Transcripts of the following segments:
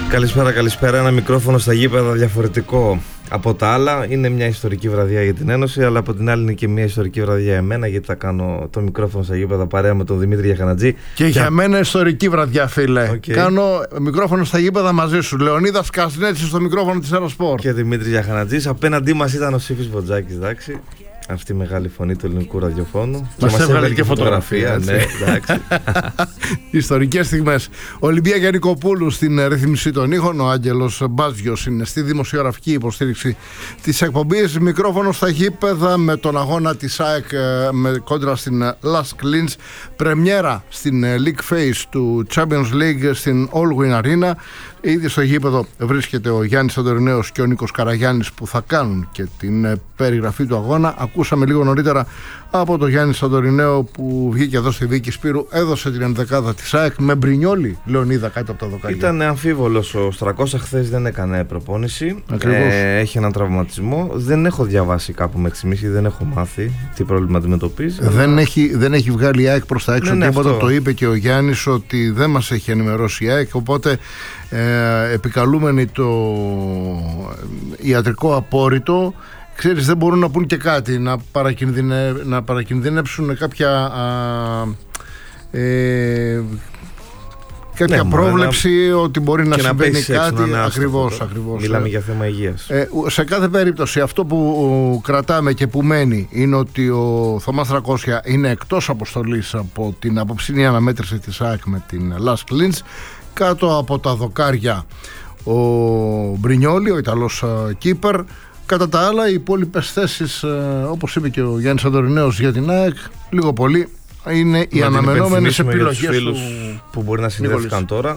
Καλησπέρα. Ένα μικρόφωνο στα γήπεδα διαφορετικό από τα άλλα. Είναι μια ιστορική βραδιά για την Ένωση, αλλά από την άλλη είναι και μια ιστορική βραδιά για εμένα, γιατί θα κάνω το μικρόφωνο στα γήπεδα παρέα με τον Δημήτρη Γιαχανατζή. Και για μένα ιστορική βραδιά, φίλε. Κάνω μικρόφωνο στα γήπεδα μαζί σου. Λεωνίδας Κασνέτσης στο μικρόφωνο της Αεροσπορ. Και Δημήτρη Γιαχανατζής. Απέναντί μας ήταν ο Σύφης Βοτζάκης, εντάξει. Αυτή η μεγάλη φωνή του ελληνικού ραδιοφώνου. Μας έβγαλε και φωτογραφία. Ναι, εντάξει. Ιστορικές στιγμές. Ολυμπία Γιαννικοπούλου στην ρύθμιση των ήχων. Ο Άγγελος Μπάζιος είναι στη δημοσιογραφική υποστήριξη της εκπομπής. Μικρόφωνο στα γήπεδα με τον αγώνα της ΑΕΚ κόντρα στην Las Klins. Πρεμιέρα στην League Phase του Champions League στην All Win Arena. Ήδη στο γήπεδο βρίσκεται ο Γιάννης Αντορινέος και ο Νίκος Καραγιάννης, που θα κάνουν και την περιγραφή του αγώνα. Ακούσαμε λίγο νωρίτερα από τον Γιάννη Αντορινέο, που βγήκε εδώ στη Βίκη Σπύρου, έδωσε την ενδεκάδα της ΑΕΚ με Μπρινιόλι, Λεωνίδα, κάτω από τα δοκάρια. Ήταν αμφίβολος ο Στρακώσα, χθες δεν έκανε προπόνηση. Έχει έναν τραυματισμό. Δεν έχω διαβάσει κάπου μέχρι στιγμής, δεν έχω μάθει τι πρόβλημα αντιμετωπίζει. Δεν έχει βγάλει η ΑΕΚ προς τα έξω τίποτα. Το είπε και ο Γιάννης ότι δεν μας έχει ενημερώσει η ΑΕΚ, οπότε επικαλούμενοι το ιατρικό απόρριτο, ξέρεις, δεν μπορούν να πούν και κάτι, να παρακινδυνεύσουν κάποια πρόβλεψη ότι μπορεί να συμβαίνει κάτι. Ακριβώς. Μιλάμε για θέμα υγείας. Σε κάθε περίπτωση, αυτό που κρατάμε και που μένει είναι ότι ο Θωμάς Τρακώσια είναι εκτός αποστολής από την απόψινή αναμέτρηση της ΑΕΚ με την Las Klins. Κάτω από τα δοκάρια ο Μπρινιόλι, ο Ιταλός κίπερ. Κατά τα άλλα, οι υπόλοιπες θέσεις, όπως είπε και ο Γιάννης Αντορινέος για την ΑΕΚ, λίγο πολύ είναι οι αναμενόμενες επιλογές του που μπορεί να συνδέθηκαν τώρα.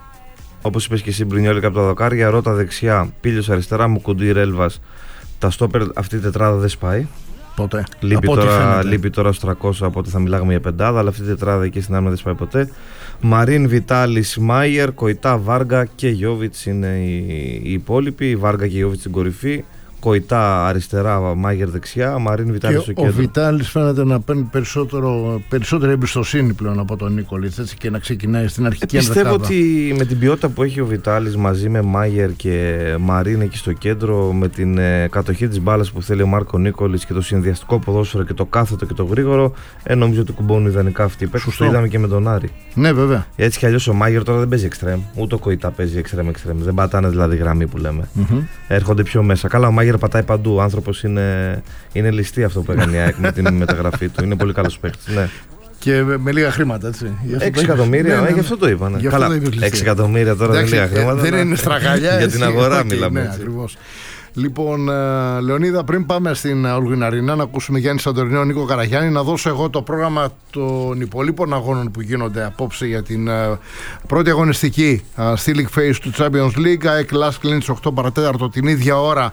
Όπως είπες και εσύ, Μπρινιόλι κάτω από τα δοκάρια, Ρότα δεξιά, Πίλιος αριστερά, Μουκουντή, Ρέλβας. Τα στόπερ, αυτή η τετράδα δεν σπάει. Ποτέ. Λείπει τώρα στο 300, οπότε θα μιλάγαμε για πεντάδα, αλλά αυτή η τετράδα εκεί στην άμυνα δεν σπάει ποτέ. Μαρίν, Βιτάλης, Μάιερ, Κοϊτά, Βάργα και Γιόβιτς είναι οι υπόλοιποι. Η Βάργα και Γιόβιτς στην κορυφή. Κοϊτά αριστερά, Μάγερ δεξιά, Μαρίν, Βιτάλης στο κέντρο. Ο Βιτάλης φαίνεται να παίρνει περισσότερη εμπιστοσύνη πλέον από τον Νίκολιτς, έτσι, και να ξεκινάει στην αρχική ενδεκάδα. Πιστεύω ότι με την ποιότητα που έχει ο Βιτάλης μαζί με Μάγερ και Μαρίν εκεί στο κέντρο, με την κατοχή της μπάλας που θέλει ο Μάρκο Νίκολιτς και το συνδυαστικό ποδόσφαιρο και το κάθετο και το γρήγορο, νομίζω ότι κουμπώνουν ιδανικά αυτοί οι παίκτες. Το είδαμε και με τον Άρη. Ναι, βέβαια. Έτσι κι αλλιώς ο Μάγερ τώρα δεν παίζει εξτρέμ, ούτε ο Κοϊτά παίζει εξτρέμ. Δεν πατάνε δηλαδή γραμμή που λέμε. Έρχονται πιο μέσα. Καλά, ο Μάγερ πατάει παντού. Ο άνθρωπος είναι ληστή αυτό που έκανε η ΑΕΚ με την μεταγραφή του. Είναι πολύ καλός παίκτης. Ναι. Και με λίγα χρήματα, έτσι. 6 εκατομμύρια, γι' αυτό το είπανε. Καλά, 6 εκατομμύρια τώρα δεν είναι λίγα χρήματα. Δεν είναι στραγαλιά. Για την αγορά μιλάμε. Ναι, ακριβώς. Λοιπόν, Λεωνίδα, πριν πάμε στην Ολγιναρίνα να ακούσουμε Γιάννη Σαντορινέο, Νίκο Καραγιάννη, να δώσω εγώ το πρόγραμμα των υπολείπων αγώνων που γίνονται απόψε για την πρώτη αγωνιστική στη League Phase του Champions League. ΑΕΚ Las Klins 8 παρατέταρτο την ίδια ώρα.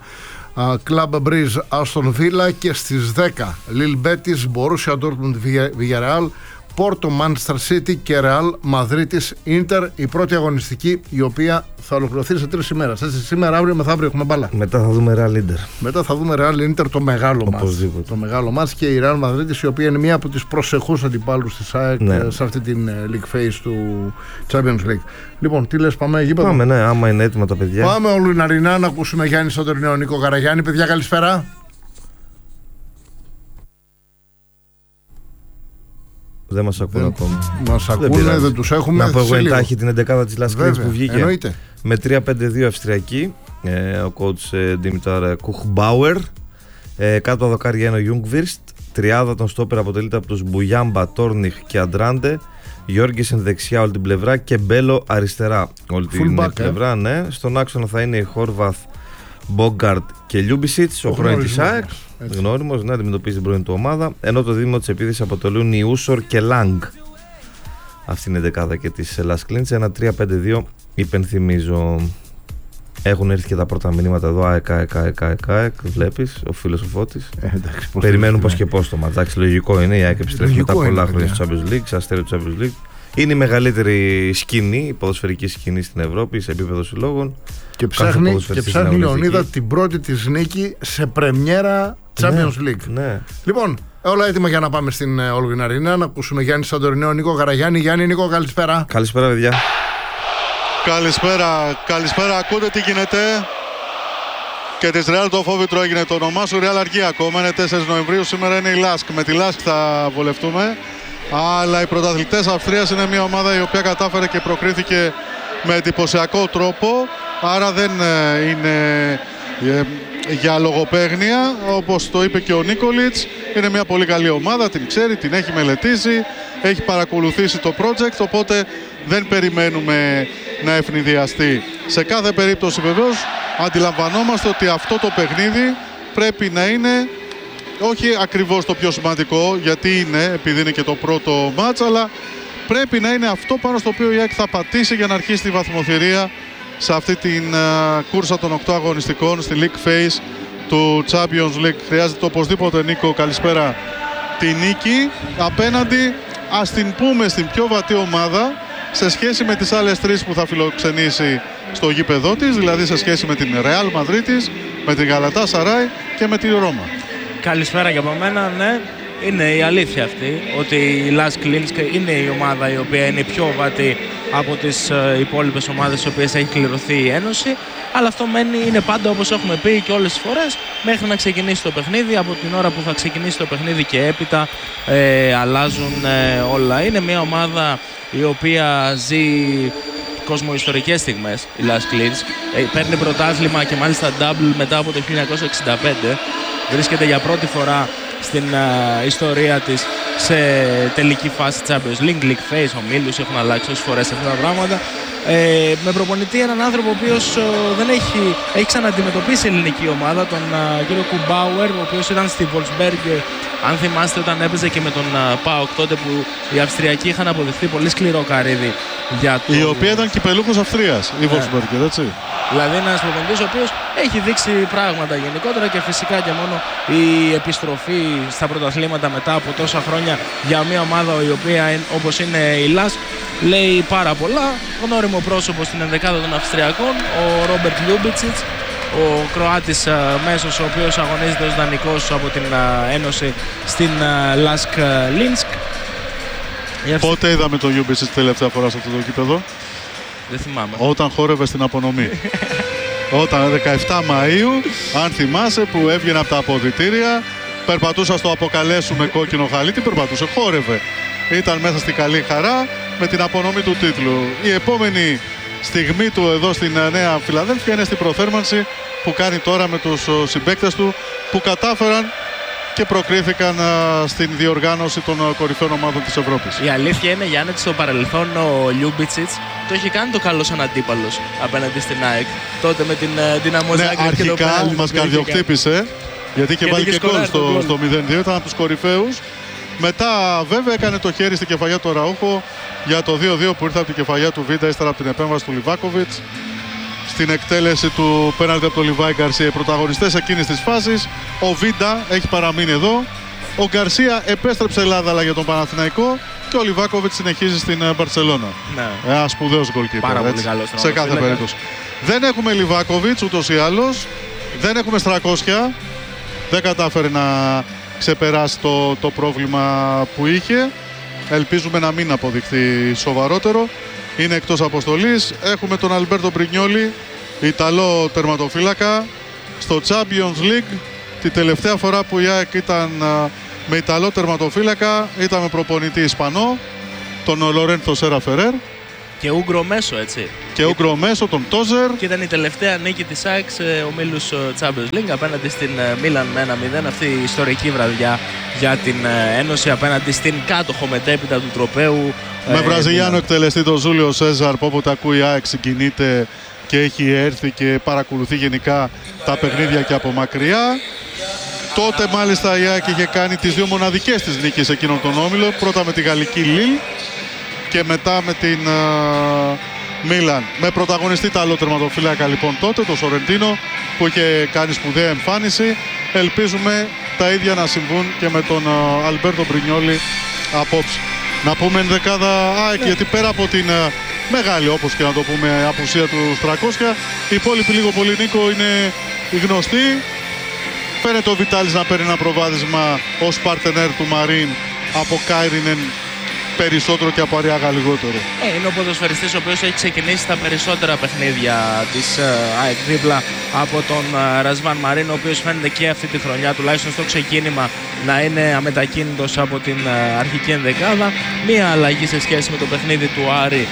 Club Breeze Aston Villa, και στις 10 Lille Betis, Borussia Dortmund Villarreal, Porto Manchester City και Real Madrid Inter. Η πρώτη αγωνιστική, η οποία θα ολοκληρωθεί σε 3 ημέρες. Σήμερα, αύριο, μεθαύριο έχουμε μπάλα. Μετά θα δούμε Real Inter. Μετά θα δούμε Real Inter, το μεγάλο μας. Το μεγάλο μας, και η Real Madrid, η οποία είναι μία από τις προσεχούς αντιπάλους της ΑΕΚ σε αυτή την League Phase του Champions League. Λοιπόν, τι λες, πάμε γήπεδο? Πάμε, ναι, άμα είναι έτοιμα τα παιδιά. Πάμε Ολγιναρίνα να ακούσουμε Γιάννη Σαντορινέο, Νίκο Καραγιάννη. Παιδιά, καλησπέρα. Δεν μας ακούνε ακόμη. Μας ακούνε, δεν τους έχουμε. Να πω εγώ εντάχει την 11η της Las Klins που βγήκε. Εννοείται. Με 3-5-2 Αυστριακή. Ο coach Dimitar Kuchbauer. Κάτω από δοκάρια είναι ο Jungwirst. Τριάδα των στόπερ αποτελείται από τους Μπουγιάμπα, Τόρνιχ και Αντράντε. Γιώργισεν δεξιά όλη την πλευρά και Μπέλο αριστερά όλη την πλευρά. Ναι. Στον άξονα θα είναι η Χόρβαθ, Μπόγκαρτ και Λιούμπισιτς, ο πρώην της ΑΕΚ. Γνώριμος, να αντιμετωπίζει την πρώην του ομάδα. Ενώ το δίδυμο της επίθεσης αποτελούν οι Ούσορ και Λάγκ. Αυτή είναι η δεκάδα και της Las Klins. Ένα 3-5-2, υπενθυμίζω. Έχουν έρθει και τα πρώτα μηνύματα εδώ. ΑΕΚ. Βλέπεις, ο φίλος ο Φώτης. Περιμένουν πώς και πώς το ματζάκι. Λογικό είναι. Η ΑΕΚ επιστρέφει μετά πολλά χρόνια στο Champions League, σε αστέρι του Champions League. Είναι η μεγαλύτερη σκηνή, η ποδοσφαιρική σκηνή στην Ευρώπη σε επίπεδο συλλόγων. Και ψάχνει Λεωνίδα την πρώτη της νίκη σε πρεμιέρα Champions League. Ναι. Λοιπόν, όλα έτοιμα για να πάμε στην Ολγιναρίνα να ακούσουμε Γιάννη Σαντορινέο, Νίκο Καραγιάννη. Γιάννη, Νίκο, καλησπέρα. Καλησπέρα, παιδιά. Καλησπέρα, ακούτε τι γίνεται? Και της Real το Φόβητρο έγινε το όνομά σου. Real αργεί ακόμα, είναι 4 Νοεμβρίου, σήμερα είναι η Λάσκ. Με τη Λάσκ θα βολευτούμε. Αλλά οι πρωταθλητές Αυστρίας είναι μια ομάδα η οποία κατάφερε και προκρίθηκε με εντυπωσιακό τρόπο. Άρα δεν είναι για λογοπαίγνια, όπως το είπε και ο Νίκολιτς. Είναι μια πολύ καλή ομάδα, την ξέρει, την έχει μελετήσει, έχει παρακολουθήσει το project, οπότε δεν περιμένουμε να ευνηδιαστεί. Σε κάθε περίπτωση βεβαίως αντιλαμβανόμαστε ότι αυτό το παιχνίδι πρέπει να είναι όχι ακριβώς το πιο σημαντικό, γιατί είναι, επειδή είναι και το πρώτο μάτς, αλλά πρέπει να είναι αυτό πάνω στο οποίο η ΑΕΚ θα πατήσει για να αρχίσει τη βαθμοθυρία σε αυτή την κούρσα των 8 αγωνιστικών στη League Phase του Champions League. Χρειάζεται οπωσδήποτε, Νίκο, καλησπέρα, τη νίκη απέναντι, ας την πούμε, στην πιο βατή ομάδα σε σχέση με τις άλλες τρεις που θα φιλοξενήσει στο γήπεδό της, δηλαδή σε σχέση με την Real Madrid, με την Galatasaray και με τη Ρώμα. Καλησπέρα για από μένα, ναι. Είναι η αλήθεια αυτή ότι η Lask Linsk είναι η ομάδα η οποία είναι πιο βατή από τις υπόλοιπες ομάδες στις οποίες έχει κληρωθεί η Ένωση. Αλλά αυτό είναι πάντα, όπως έχουμε πει και όλες τις φορές, μέχρι να ξεκινήσει το παιχνίδι. Από την ώρα που θα ξεκινήσει το παιχνίδι και έπειτα αλλάζουν όλα. Είναι μια ομάδα η οποία ζει κοσμοϊστορικές στιγμές, η Lask Linsk. Παίρνει πρωτάθλημα και μάλιστα double μετά από το 1965. Βρίσκεται για πρώτη φορά στην ιστορία της σε τελική φάση Champions League, League Phase, ομίλους, έχουν αλλάξει όσες φορές αυτά τα πράγματα. Με προπονητή έναν άνθρωπο ο οποίος δεν έχει ξαναντιμετωπίσει ελληνική ομάδα, τον κύριο Κουμπάουερ, ο οποίος ήταν στη Wolfsberg, αν θυμάστε, όταν έπαιζε και με τον ΠΑΟΚ τότε που οι Αυστριακοί είχαν αποδειχθεί πολύ σκληρό καρύδι για το... Η οποία ήταν κυπελούχος Αυστρίας, η Wolfsberg, έτσι. Δηλαδή ένας προπονητής ο οποίος έχει δείξει πράγματα γενικότερα και φυσικά και μόνο η επιστροφή στα πρωταθλήματα μετά από τόσα χρόνια για μια ομάδα η οποία όπως είναι η Lask λέει πάρα πολλά. Γνώριμο πρόσωπο στην ενδεκάδα των Αυστριακών, ο Ρόμπερτ Λιούμπιτσιτς, ο Κροάτης μέσος, ο οποίος αγωνίζεται ως δανεικός από την Ένωση στην Lask Linsk. Πότε είδαμε τον Λιούμπιτσιτς τελευταία φορά σε αυτό το κήπεδο? Δεν θυμάμαι. Όταν χόρευε στην απονομή. Όταν 17 Μαΐου, αν θυμάσαι, που έβγαινε από τα αποδυτήρια, περπατούσα στο αποκαλέσουμε κόκκινο χαλίτι, περπατούσε, χόρευε. Ήταν μέσα στη καλή χαρά με την απονομή του τίτλου. Η επόμενη στιγμή του εδώ στην Νέα Φιλαδέλφια είναι στην προθέρμανση που κάνει τώρα με τους συμπαίκτες του που κατάφεραν και προκρίθηκαν στην διοργάνωση των κορυφαίων ομάδων της Ευρώπης. Η αλήθεια είναι, Γιάννη, ότι στο παρελθόν ο Λιούμπιτσιτς το έχει κάνει το καλό σαν αντίπαλος απέναντι στην ΑΕΚ. Τότε με την Δυναμό Ζάγκρεπ. Ναι, αρχικά μας καρδιοχτύπησε, γιατί είχε βάλει και γκολ στο 0-2, ήταν από τους κορυφαίους. Μετά βέβαια έκανε το χέρι στην κεφαλιά του Ραούχο για το 2-2 που ήρθε από την κεφαλιά του Βίντα ύστερα από την επέμβαση του Λιβάκοβιτς. Στην εκτέλεση του πέναλτι από τον Λιβάη Γκαρσία, οι πρωταγωνιστές εκείνης της φάσης. Ο Βίντα έχει παραμείνει εδώ. Ο Γκαρσία επέστρεψε Ελλάδα αλλά για τον Παναθηναϊκό. Και ο Λιβάκοβιτς συνεχίζει στην Μπαρσελόνα. Ναι. Ένα σπουδαίος γκολκίπερ. Πάρα πολύ καλός. Σε κάθε περίπτωση. Δεν έχουμε Λιβάκοβιτς ούτως ή άλλως. Δεν έχουμε Στρακόσια. Δεν κατάφερε να ξεπεράσει το πρόβλημα που είχε. Ελπίζουμε να μην αποδειχθεί σοβαρότερο. Είναι εκτός αποστολής. Έχουμε τον Αλμπέρτο Μπρινιόλι, Ιταλό τερματοφύλακα, στο Champions League. Τη τελευταία φορά που η ΑΕΚ ήταν με Ιταλό τερματοφύλακα ήταν με προπονητή Ισπανό, τον Λορένθο Σέρα Φερέρ. Και Ούγκρο μέσο, έτσι. Και Ούγκρο μέσο, τον Τόζερ. Και ήταν η τελευταία νίκη της ΑΕΚ σε ομίλους Champions League απέναντι στην Μίλαν με 1-0. Αυτή η ιστορική βραδιά για την Ένωση απέναντι στην κάτοχο μετέπειτα του τροπαίου. Με Βραζιλιάνο εκτελεστή τον Ζούλιο Σέζαρ, που όποτε ακούει η ΑΕΚ συγκινείται και έχει έρθει και παρακολουθεί γενικά τα παιχνίδια και από μακριά. Τότε μάλιστα η ΑΕΚ είχε κάνει τις δύο μοναδικές της νίκες εκείνον τον όμιλο. Πρώτα με τη γαλλική Λίλ και μετά με την Μίλαν. Με πρωταγωνιστή Ιταλό τερματοφύλακα λοιπόν τότε, τον Σορεντίνο, που είχε κάνει σπουδαία εμφάνιση. Ελπίζουμε τα ίδια να συμβούν και με τον Αλμπέρτο Μπρινιόλι απόψε. Να πούμε ενδεκάδα ΑΕΚ, γιατί πέρα από την μεγάλη, όπως και να το πούμε, απουσία του Στρακόσια, οι υπόλοιποι λίγο πολύ, Νίκο, είναι οι γνωστοί. Φαίνεται ο Βιτάλης να παίρνει ένα προβάδισμα ως παρτενέρ του Μαρίν από Κάιρινεν περισσότερο και από Αριάγα λιγότερο. Είναι ο ποδοσφαιριστής ο οποίος έχει ξεκινήσει τα περισσότερα παιχνίδια της ΑΕΚ δίπλα από τον Ρασβάν Μαρίν, ο οποίος φαίνεται και αυτή τη χρονιά, τουλάχιστον στο ξεκίνημα, να είναι αμετακίνητος από την αρχική ενδεκάδα. Μία αλλαγή σε σχέση με το παιχνίδι του Άρη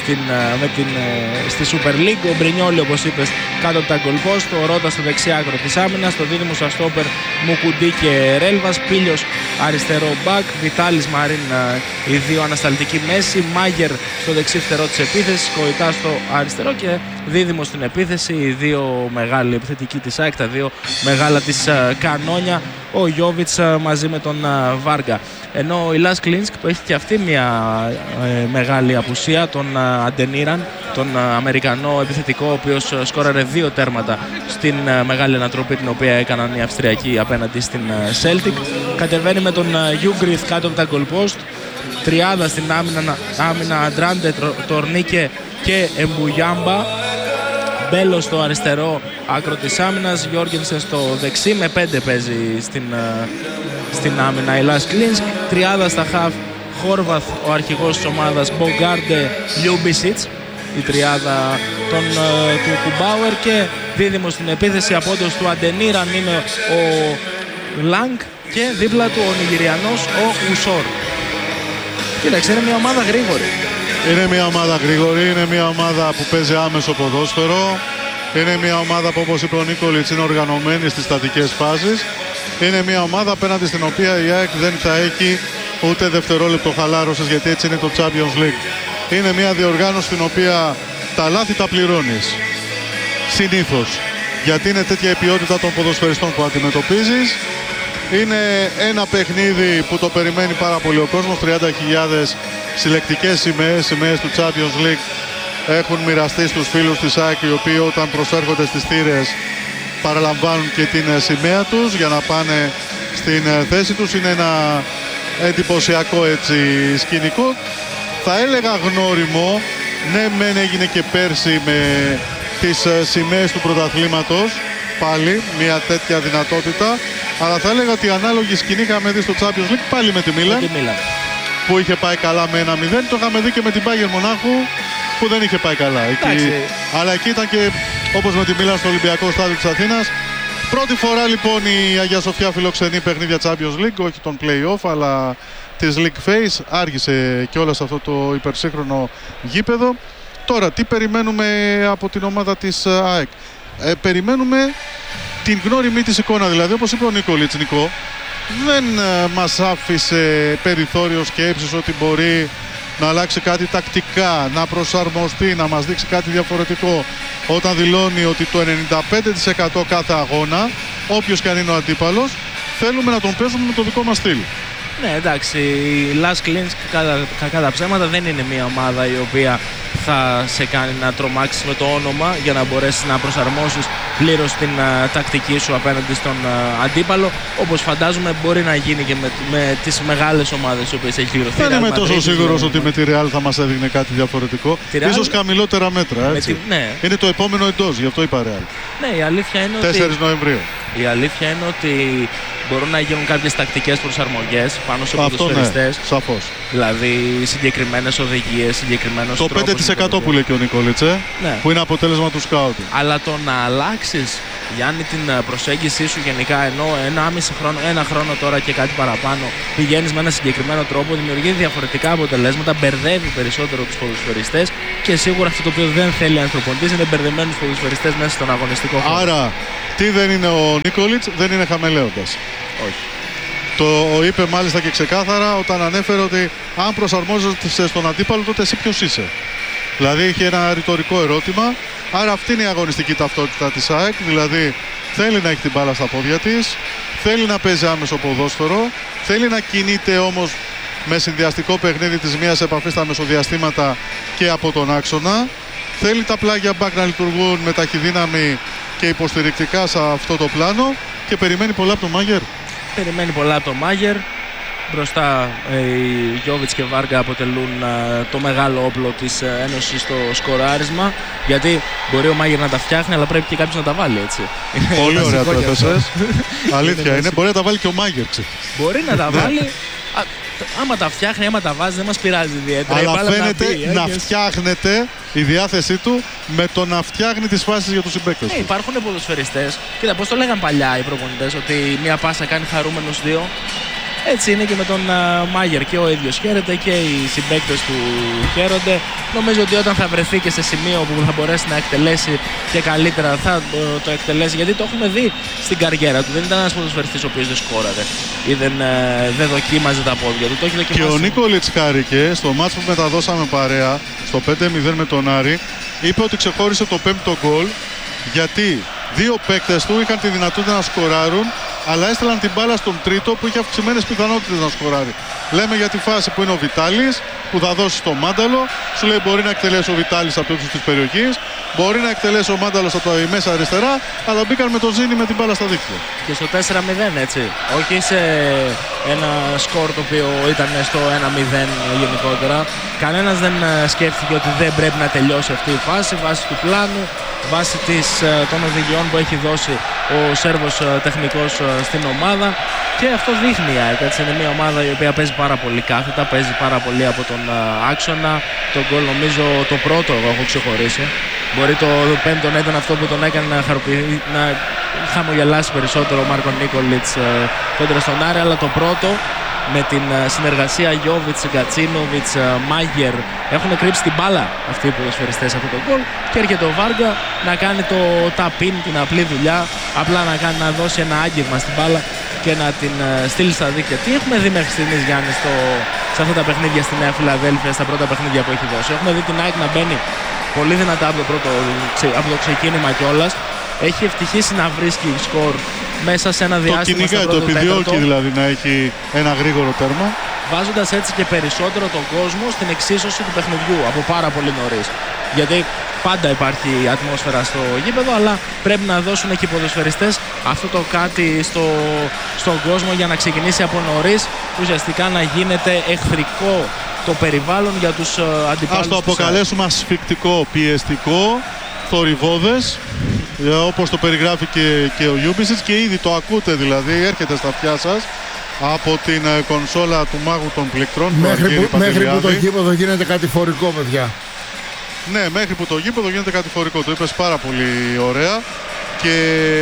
στη Super League. Ο Μπρινιόλι, όπως είπες, κάτω από τα γκολπόστ, ο Ρότα στο δεξί άκρο της άμυνας, το δίδυμο στα στόπερ Μουκουντή και Ρέλβας, Πίλιος αριστερό μπακ, Βιτάλης Μαρίν οι δύο ανασταλτικοί μέση, Μάγερ στο δεξί φτερό της επίθεσης, Κοϊτά στο αριστερό και δίδυμο στην επίθεση, οι δύο μεγάλοι επιθετικοί της ΑΕΚ, τα δύο μεγάλα της κανόνια, ο Γιόβιτς μαζί με τον Βάργα. Ενώ η Λας Κλίνσκ, που έχει και αυτή μια μεγάλη απουσία, τον Αντενίραν, τον Αμερικανό επιθετικό, ο οποίος σκόραρε 2 τέρματα στην μεγάλη ανατροπή την οποία έκαναν οι Αυστριακοί απέναντι στην Celtic. Κατεβαίνει με τον Γιούγκριθ κάτω από τα γκολπόστ, τριάδα στην άμυνα Αντράντε, Τορνίκε και Εμπουγιάμπα. Μπέλο στο αριστερό άκρο της άμυνας, Γιώργενσεν στο δεξί, με 5 παίζει στην άμυνα η Λας Κλίνσκ. Τριάδα στα χαφ, Χόρβαθ ο αρχηγός της ομάδας, Μπογκάρντε, Λιούμπισιτς, η τριάδα του Κουμπάουερ, και δίδυμο στην επίθεση απόντος του Αντενίραν είναι ο Λάγκ και δίπλα του ο Νιγηριανός ο Ουσόρ. Κοίταξε, είναι μια ομάδα γρήγορη. Είναι μια ομάδα γρήγορη, είναι μια ομάδα που παίζει άμεσο ποδόσφαιρο. Είναι μια ομάδα που, όπως είπε ο Νίκολιτς, είναι οργανωμένη στις στατικές φάσεις. Είναι μια ομάδα απέναντι στην οποία η ΑΕΚ δεν θα έχει ούτε δευτερόλεπτο χαλάρωσης, γιατί έτσι είναι το Champions League. Είναι μια διοργάνωση στην οποία τα λάθη τα πληρώνεις. Συνήθως. Γιατί είναι τέτοια η ποιότητα των ποδοσφαιριστών που αντιμετωπίζεις. Είναι ένα παιχνίδι που το περιμένει πάρα πολύ ο κόσμος. 30.000 συλλεκτικές σημαίες του Champions League έχουν μοιραστεί στους φίλους της ΑΕΚ, οι οποίοι όταν προσέρχονται στις θύρες παραλαμβάνουν και την σημαία τους για να πάνε στην θέση τους. Είναι ένα εντυπωσιακό έτσι σκηνικό. Θα έλεγα γνώριμο. Ναι, μεν έγινε και πέρσι με τις σημαίες του πρωταθλήματος, πάλι μια τέτοια δυνατότητα, αλλά θα έλεγα ότι η ανάλογη σκηνή είχαμε δει στο Champions League πάλι με τη Μίλαν, που είχε πάει καλά με 1-0. Το είχαμε δει και με την Bayern Μονάχου που δεν είχε πάει καλά εκεί, αλλά εκεί ήταν και όπως με τη Μίλαν στο Ολυμπιακό Στάδιο της Αθήνας. Πρώτη φορά λοιπόν η Αγία Σοφιά φιλοξενεί παιχνίδια Champions League, όχι τον play-off αλλά της League Phase. Άργησε και όλα σε αυτό το υπερσύγχρονο γήπεδο. Τώρα τι περιμένουμε από την ομάδα της ΑΕΚ? Περιμένουμε την γνώριμη της εικόνα, δηλαδή όπως είπε ο Νίκολιτς, Νικό, δεν μας άφησε περιθώριο σκέψης ότι μπορεί να αλλάξει κάτι τακτικά, να προσαρμοστεί, να μας δείξει κάτι διαφορετικό, όταν δηλώνει ότι το 95% κάθε αγώνα, όποιος και αν είναι ο αντίπαλος, θέλουμε να τον παίζουμε με το δικό μας στυλ. Ναι, εντάξει, η Λας Κλίνσκ κακά τα ψέματα δεν είναι μια ομάδα η οποία θα σε κάνει να τρομάξεις με το όνομα για να μπορέσεις να προσαρμόσεις πλήρως την τακτική σου απέναντι στον αντίπαλο, όπως φαντάζομαι μπορεί να γίνει και με τις μεγάλες ομάδες οι οποίες έχει κληρωθεί. Δεν είμαι τόσο σίγουρος ότι με τη Real θα μας έδινε κάτι διαφορετικό. Ίσως χαμηλότερα μέτρα, έτσι. Ναι. Είναι το επόμενο εντός, γι' αυτό είπα Real. Ναι, η αλήθεια είναι 4 Νοεμβρίου. Η αλήθεια είναι ότι μπορούν να γίνουν κάποιες τακτικές προσαρμογές πάνω σε ποδοσφαιριστές. Ναι, σαφώς. Δηλαδή συγκεκριμένες οδηγίες, συγκεκριμένος τρόπος. Το 5% που λέει και ο Νικόλιτς, ναι, που είναι αποτέλεσμα του σκάουτινγκ. Αλλά το να αλλάξεις, Γιάννη, την προσέγγιση σου γενικά, ενώ ένα χρόνο τώρα και κάτι παραπάνω πηγαίνεις με ένα συγκεκριμένο τρόπο, δημιουργεί διαφορετικά αποτελέσματα, μπερδεύει περισσότερο τους ποδοσφαιριστές και σίγουρα αυτό το οποίο δεν θέλει ανθρωποντής είναι μπερδεμένους ποδοσφαιριστές μέσα στον αγωνιστικό χώρο. Άρα, τι δεν είναι ο Νίκολιτς? Δεν είναι χαμελέοντας. Όχι. Το είπε μάλιστα και ξεκάθαρα όταν ανέφερε ότι αν προσαρμόζεσαι στον αντίπαλο, τότε εσύ ποιος είσαι? Δηλαδή είχε ένα ρητορικό ερώτημα. Άρα αυτή είναι η αγωνιστική ταυτότητα της ΑΕΚ. Δηλαδή θέλει να έχει την μπάλα στα πόδια της, θέλει να παίζει άμεσο ποδόσφαιρο, θέλει να κινείται όμως με συνδυαστικό παιχνίδι της μίας επαφής στα μεσοδιαστήματα και από τον άξονα. Θέλει τα πλάγια μπακ να λειτουργούν με ταχυδύναμη και υποστηρικτικά σε αυτό το πλάνο και περιμένει πολλά από τον Μάγερ. Περιμένει πολλά από τον Μάγερ. Μπροστά οι Γιόβιτς και Βάργα αποτελούν το μεγάλο όπλο της Ένωσης στο σκοράρισμα. Γιατί μπορεί ο Μάγερ να τα φτιάχνει, αλλά πρέπει και κάποιος να τα βάλει, έτσι. Πολύ ωραία το έπεσες. Αλήθεια είναι. Μπορεί να τα βάλει και ο Μάγερ. Μπορεί να τα βάλει. άμα τα φτιάχνει, άμα τα βάζει, δεν μας πειράζει ιδιαίτερα. Αλλά φαίνεται να φτιάχνεται η διάθεσή του με το να φτιάχνει τις φάσεις για τους συμπαίκτες του. Υπάρχουν ποδοσφαιριστές. Κοίτα, πώς το λέγαν παλιά οι προπονητές, ότι μία πάσα κάνει χαρούμενους δύο. Έτσι είναι και με τον Μάγερ, και ο ίδιος χαίρεται και οι συμπαίκτες του χαίρονται. Νομίζω ότι όταν θα βρεθεί και σε σημείο που θα μπορέσει να εκτελέσει και καλύτερα, θα το εκτελέσει, γιατί το έχουμε δει στην καριέρα του. Δεν ήταν ένας ποδοσφαιριστής ο οποίος δεν σκόραρε ή δεν δοκίμαζε τα πόδια του. Το έχει δοκιμάσει. Και ο Νίκολιτς χάρηκε στο μάτς που μεταδώσαμε παρέα στο 5-0 με τον Άρη. Είπε ότι ξεχώρισε το 5ο γκολ γιατί δύο παίκτες του είχαν τη δυνατότητα να σκοράρουν, αλλά έστελαν την μπάλα στον τρίτο που είχε αυξημένες πιθανότητες να σκοράρει. Λέμε για τη φάση που είναι ο Βιτάλης, που θα δώσει στο Μάνταλο. Σου λέει μπορεί να εκτελέσει ο Βιτάλης από ύψος της περιοχής, μπορεί να εκτελέσει ο Μάνταλος από τα μέσα αριστερά, αλλά μπήκαν με το Ζήνη με την μπάλα στα δίχτυα. Και στο 4-0, έτσι. Όχι σε ένα σκορ το οποίο ήταν στο 1-0 γενικότερα. Κανένας δεν σκέφτηκε ότι δεν πρέπει να τελειώσει αυτή η φάση βάσει του πλάνου, βάσει των οδηγιών που έχει δώσει ο Σέρβος τεχνικός στην ομάδα. Και αυτό δείχνει η ΑΕΚ. Είναι μια ομάδα η οποία παίζει πάρα πολύ κάθετα, παίζει πάρα πολύ από τον άξονα. Το γκολ νομίζω το πρώτο εγώ έχω ξεχωρίσει. Μπορεί το πέμπτο να ήταν αυτό που τον έκανε να χαμογελάσει περισσότερο ο Μάρκο Νίκολιτς κόντρα στον Άρη, αλλά το πρώτο με την συνεργασία Γιόβιτς, Γκατσίνοβιτς, Μάγερ έχουν κρύψει την μπάλα αυτοί οι ποδοσφαιριστές αυτό το γκολ, και έρχεται ο Βάργα να κάνει το tap-in, την απλή δουλειά, απλά να δώσει ένα άγγιγμα στην μπάλα και να την στείλει στα δίκτυα. Τι έχουμε δει μέχρι στιγμής, Γιάννη, σε αυτά τα παιχνίδια στη Νέα Φιλαδέλφια, στα πρώτα παιχνίδια που έχει δώσει? Έχουμε δει την ΑΕΚ να μπαίνει πολύ δυνατά από το ξεκίνημα κιόλας. Έχει ευτυχήσει να βρίσκει σκορ μέσα σε ένα διάστημα. Το κυνηγάει, το επιδιώκει δηλαδή να έχει ένα γρήγορο τέρμα, βάζοντας έτσι και περισσότερο τον κόσμο στην εξίσωση του παιχνιδιού από πάρα πολύ νωρίς. Γιατί πάντα υπάρχει ατμόσφαιρα στο γήπεδο, αλλά πρέπει να δώσουν και οι ποδοσφαιριστές αυτό το κάτι στον κόσμο για να ξεκινήσει από νωρίς, ουσιαστικά να γίνεται εχθρικό το περιβάλλον για τους αντιπάλους. Ας το αποκαλέσουμε ασφικτικό, πιεστικό, θορυβώδες, όπως το περιγράφει και ο Γιούμπισιτς, και ήδη το ακούτε, δηλαδή έρχεται στα αυτιά σας από την κονσόλα του μάγου των πληκτρών. Μέχρι που το γήπεδο γίνεται κατηφορικό, παιδιά. Ναι, μέχρι που το γήπεδο γίνεται κατηφορικό. Το είπες πάρα πολύ ωραία. Και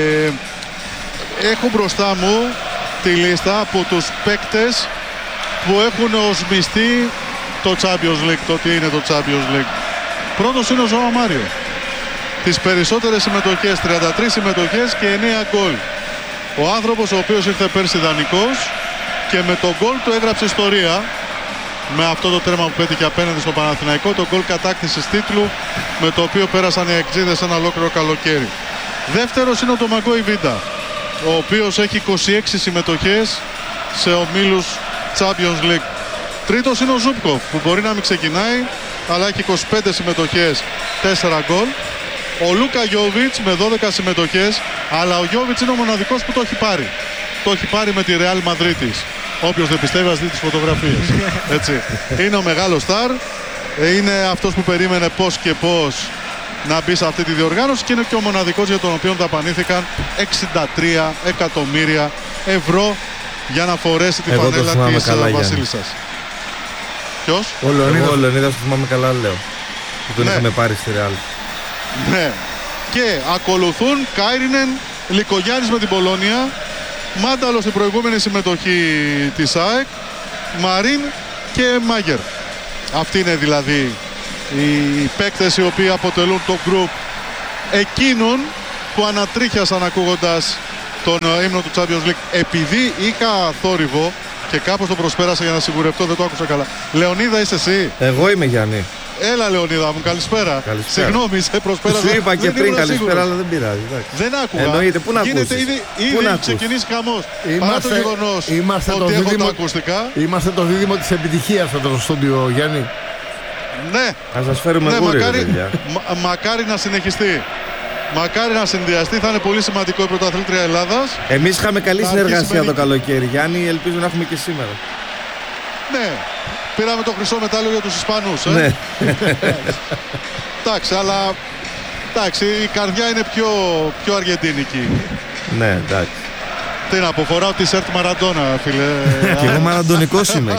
έχω μπροστά μου τη λίστα από τους παίκτες που έχουν οσμιστεί το Champions League, το τι είναι το Champions League. Πρώτος είναι ο Ζωά Μάριο. Τις περισσότερες συμμετοχές, 33 συμμετοχές και 9 γκολ. Ο άνθρωπος ο οποίος ήρθε πέρσι δανεικός και με το γκολ του έγραψε ιστορία. Με αυτό το τέρμα που πέτυχε απέναντι στο Παναθηναϊκό, το γκολ κατάκτησης τίτλου με το οποίο πέρασαν οι εξήδες ένα ολόκληρο καλοκαίρι. Δεύτερος είναι ο Ντομαγκόι Βίντα, ο οποίος έχει 26 συμμετοχές σε ομίλους Champions League. Τρίτος είναι ο Ζούπκοφ, που μπορεί να μην ξεκινάει, αλλά έχει 25 συμμετοχές, 4 γκολ. Ο Λούκα Γιόβιτς με 12 συμμετοχές, αλλά ο Γιόβιτς είναι ο μοναδικός που το έχει πάρει. Το έχει πάρει με τη Ρεάλ Μαδρίτης. Όποιος δεν πιστεύει, ας δει τις φωτογραφίες. Έτσι. Είναι ο μεγάλος στάρ. Είναι αυτός που περίμενε πώς και πώς να μπει σε αυτή τη διοργάνωση, και είναι και ο μοναδικός για τον οποίο δαπανήθηκαν 63 εκατομμύρια ευρώ για να φορέσει τη φανέλα της Βασίλισσας. Ποιος? Ο Λεωνίδας, το θυμάμαι καλά, λέω. Που τον είχαμε πάρει στη Ρεάλ. Ναι. Και ακολουθούν Κάιρινεν, Λικογιάννης με την Πολόνια, Μάνταλο στην προηγούμενη συμμετοχή της ΑΕΚ, Μαρίν και Μάγερ. Αυτοί είναι δηλαδή οι παίκτες οι οποίοι αποτελούν το γκρουπ εκείνων που ανατρίχιασαν ακούγοντας τον ύμνο του Champions League. Επειδή είχα θόρυβο και κάπως το προσπέρασα για να σιγουρευτώ, δεν το άκουσα καλά. Λεωνίδα, είσαι εσύ? Εγώ είμαι, Γιάννη. Έλα, Λεωνίδα μου, καλησπέρα. Συγγνώμη, σε προσπέρασα. Σου είπα και πριν καλησπέρα, αλλά δεν πειράζει. Δεν άκουγα. Εννοείται, πού να ακούσεις? Γίνεται ήδη ξεκινήσει χαμός. Παρά το γεγονός ότι έχω τα ακουστικά. Είμαστε το δίδυμο της επιτυχίας εδώ στο στούντιο, Γιάννη. Ναι. Ας σας φέρουμε γούρι, μακάρι να συνεχιστεί. Μακάρι να συνδυαστεί, θα είναι πολύ σημαντικό η πρωταθλήτρια Ελλάδας. Εμείς είχαμε καλή συνεργασία το καλοκαίρι, Γιάννη, ελπίζω να έχουμε και σήμερα. Ναι. Πήραμε το χρυσό μετάλλιο για τους Ισπανούς. Ναι. Εντάξει, αλλά η καρδιά είναι πιο αργεντίνικη. Ναι, εντάξει. Τι να πω, φοράω τη σερτ Μαραντόνα, φίλε. Και εγώ μαραντονικός είμαι.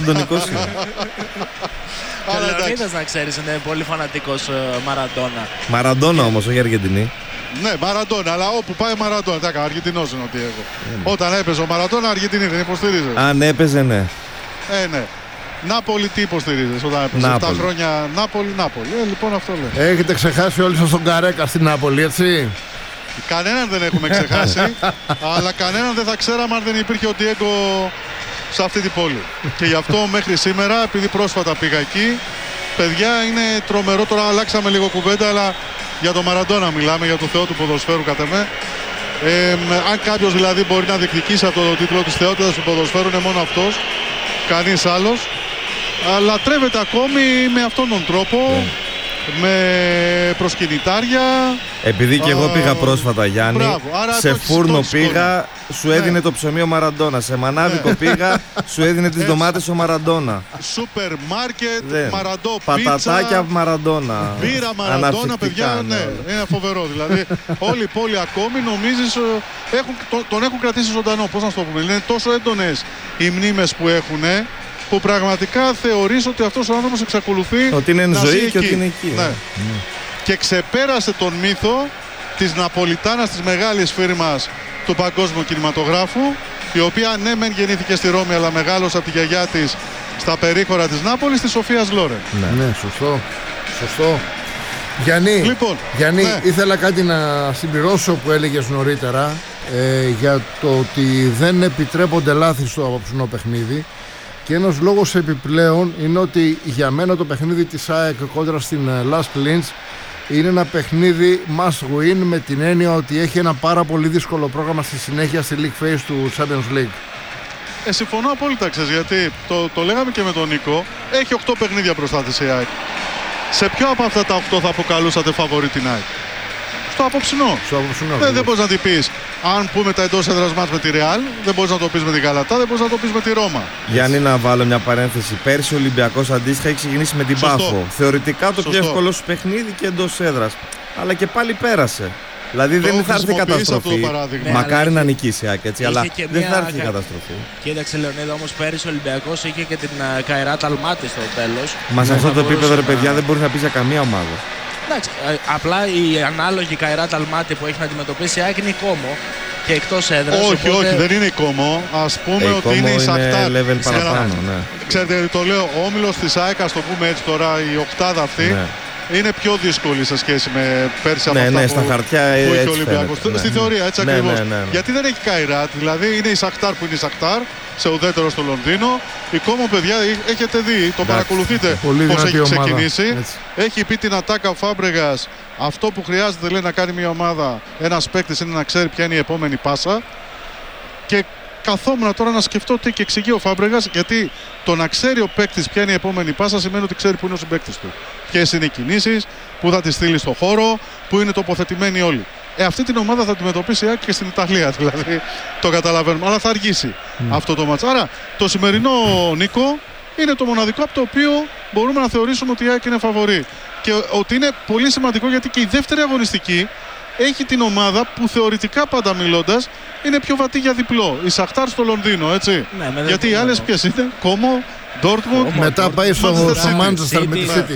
Ο Λεωνίδας, να ξέρεις, είναι πολύ φανατικός Μαραντόνα. Μαραντόνα όμως, όχι Αργεντινή. Ναι, Μαραντόνα, αλλά όπου πάει Μαραντόνα. Τα έκανα, Αργεντινός είναι ότι έχω. Όταν έπαιζε ο Μαραντόνα, Αργεντινή δεν υποστηρίζεις. Αν έπαιζε, ναι. Ναι. Νάπολη, τι υποστηρίζεις όταν έπαιζε? 7 χρόνια Νάπολη. Λοιπόν, αυτό λέω. Έχετε ξεχάσει όλοι σας τον Καρέκα στην Νάπολη, έτσι? Κανέναν δεν έχουμε ξεχάσει, αλλά κανέναν δεν θα ξέραμε αν δεν υπήρχε ο Ντιέγκο σε αυτή την πόλη. Και γι' αυτό μέχρι σήμερα, επειδή πρόσφατα πήγα εκεί, παιδιά, είναι τρομερό. Τώρα αλλάξαμε λίγο κουβέντα, αλλά για τον Μαραντόνα μιλάμε, για το θεό του ποδοσφαίρου κατά με. Αν κάποιος δηλαδή μπορεί να διεκδικήσει αυτό το τίτλο της θεότητας του ποδοσφαίρου, είναι μόνο αυτός, κανείς άλλος. Λατρεύεται ακόμη με αυτόν τον τρόπο, με προσκυνητάρια. Επειδή και εγώ πήγα πρόσφατα, Γιάννη, σε φούρνο πήγα, σου έδινε το ψωμί ο Μαραντόνα. Σε μανάβικο πήγα, σου έδινε τις ντομάτες ο Μαραντόνα. Σούπερ μάρκετ, Μαραντό πίτσα, πατατάκια Μαραντόνα. Μπύρα Μαραντόνα, παιδιά, ναι. Είναι φοβερό. Δηλαδή, όλη η πόλη ακόμη νομίζεις τον έχουν κρατήσει ζωντανό. Πώς να σου το πούμε, είναι τόσο έντονες οι μνήμες που έχουν, που πραγματικά θεωρείς ότι αυτός ο άνθρωπος εξακολουθεί ότι είναι εν ζωή εκεί. Και ότι είναι εκεί. Ναι. Και ξεπέρασε τον μύθο της Ναπολιτάνας, της μεγάλης φίρμας του παγκόσμιου κινηματογράφου, η οποία ναι μεν γεννήθηκε στη Ρώμη, αλλά μεγάλωσε από τη γιαγιά της στα περίχωρα της Νάπολης, της Σοφίας Λόρεν. Ναι, σωστό. Γιάννη, ήθελα κάτι να συμπληρώσω που έλεγες νωρίτερα για το ότι δεν επιτρέπονται λάθη στο απόψινό παιχνίδι. Και ένας λόγος επιπλέον είναι ότι για μένα το παιχνίδι της ΑΕΚ κόντρα στην Lask Linz είναι ένα παιχνίδι must win, με την έννοια ότι έχει ένα πάρα πολύ δύσκολο πρόγραμμα στη συνέχεια στη League Phase του Champions League. Συμφωνώ απόλυτα, ξέρεις, γιατί το λέγαμε και με τον Νίκο, έχει 8 παιχνίδια μπροστά της η ΑΕΚ. Σε ποιο από αυτά τα 8 θα αποκαλούσατε φαβορί την ΑΕΚ? Στο απόψινό. Δεν μπορείς να την πεις. Αν πούμε τα εντός έδρας μάτς με τη Real, δεν μπορείς να το πεις με την Γαλατά, δεν μπορείς να το πεις με τη Ρώμα. Γιάννη, να βάλω μια παρένθεση. Πέρσι ο Ολυμπιακός αντίστοιχα έχει ξεκινήσει με την Πάφο. Θεωρητικά το πιο εύκολο σου παιχνίδι και εντός έδρας. Αλλά και πάλι πέρασε. Δηλαδή δεν θα έρθει καταστροφή. Μακάρι να νικήσει, έτσι, αλλά δεν θα έρθει καταστροφή. Κοίταξε, Λεωνίδα, όμως πέρυσι ο Ολυμπιακός είχε και την Καϊράτ Αλμάτι στο τέλος. Μα σε αυτό το επίπεδο, ρε παιδιά, δεν μπορεί να πει για καμία ομάδα. Εντάξει, απλά η ανάλογη Καϊράτ Αλμάτι που έχει να αντιμετωπίσει η ΑΕΚ είναι η Κόμο και εκτός έδρας. Όχι, δεν είναι η Κόμο. Ας πούμε ότι είναι η Σαχτάρ. Level παραπάνω, ναι. Ξέρετε, το λέω, ο όμιλος της ΑΕΚ, ας το πούμε έτσι τώρα, η οκτάδα αυτή, είναι πιο δύσκολη σε σχέση με πέρσι από αυτά στα χαρτιά που είχε ο Ολυμπιακός. Στη θεωρία, έτσι ακριβώς. Γιατί δεν έχει Καϊράτ, δηλαδή είναι η Σαχτάρ που είναι η Σαχτάρ, σε ουδέτερο στο Λονδίνο. Η Κόμο, παιδιά, έχετε δει, το παρακολουθείτε πώς έχει ξεκινήσει. Έχει πει την ατάκα ο Φάμπρεγας, αυτό που χρειάζεται, λέει, να κάνει μια ομάδα, ένας παίκτης, είναι να ξέρει ποια είναι η επόμενη πάσα. Και καθόμουν τώρα να σκεφτώ τι και εξηγεί ο Φάμπρεγας, γιατί το να ξέρει ο παίκτης ποια είναι η επόμενη πάσα σημαίνει ότι ξέρει που είναι ο συμπαίκτης του. Ποιες είναι οι κινήσεις, που θα τη στείλει στο χώρο, που είναι τοποθετημένοι όλοι. Αυτή την ομάδα θα αντιμετωπίσει η ΑΕΚ και στην Ιταλία, δηλαδή το καταλαβαίνουμε, αλλά θα αργήσει αυτό το μάτς. Άρα το σημερινό, Νίκο, είναι το μοναδικό από το οποίο μπορούμε να θεωρήσουμε ότι η ΑΕΚ είναι φαβορί. Και ότι είναι πολύ σημαντικό, γιατί και η δεύτερη αγωνιστική έχει την ομάδα που θεωρητικά, πάντα μιλώντας, είναι πιο βατή για διπλό. Η Σαχτάρ στο Λονδίνο, έτσι. Ναι, γιατί οι άλλες ποιες είναι? Κόμο, Ντόρτμουντ. Μετά πάει στο Manchester με τη City.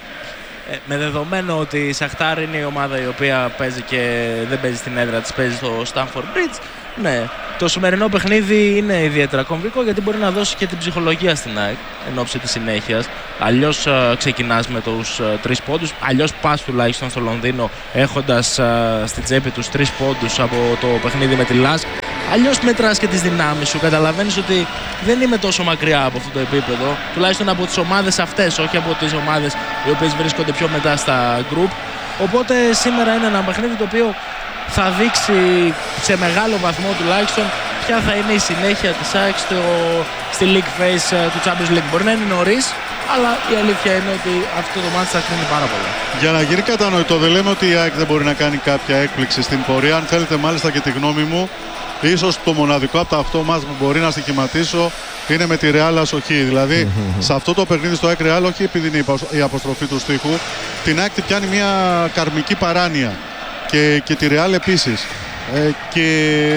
Με δεδομένο ότι η Σαχτάρ είναι η ομάδα η οποία παίζει και δεν παίζει στην έδρα της, παίζει στο Stamford Bridge. Ναι, το σημερινό παιχνίδι είναι ιδιαίτερα κομβικό, γιατί μπορεί να δώσει και την ψυχολογία στην ΑΕΚ εν ώψη της συνέχειας. Αλλιώς ξεκινάς με τους 3 πόντους, αλλιώς πας τουλάχιστον στο Λονδίνο έχοντας στην τσέπη τους 3 πόντους από το παιχνίδι με τη Lask. Αλλιώς μετράς και τις δυνάμεις σου. Καταλαβαίνεις ότι δεν είμαι τόσο μακριά από αυτό το επίπεδο, τουλάχιστον από τις ομάδες αυτές, όχι από τις ομάδες οι οποίες βρίσκονται πιο μετά στα group. Οπότε σήμερα είναι ένα παιχνίδι το οποίο θα δείξει σε μεγάλο βαθμό τουλάχιστον ποια θα είναι η συνέχεια της ΑΕΚ στη League Phase του Champions League. Μπορεί να είναι νωρίς, αλλά η αλήθεια είναι ότι αυτό το μάτι θα κρίνει πάρα πολλά. Για να γίνει κατανοητό, δεν λέμε ότι η ΑΕΚ δεν μπορεί να κάνει κάποια έκπληξη στην πορεία. Αν θέλετε, μάλιστα, και τη γνώμη μου, ίσως το μοναδικό από τα 8 μάτς που μπορεί να στοιχηματίσω είναι με τη Real Ασοχή. Δηλαδή, σε αυτό το παιχνίδι στο ΑΕΚ Real, όχι επειδή είναι η αποστροφή του στίχου, την ΑΕΚ πιάνει μια καρμική παράνοια. Και τη Real επίσης. Και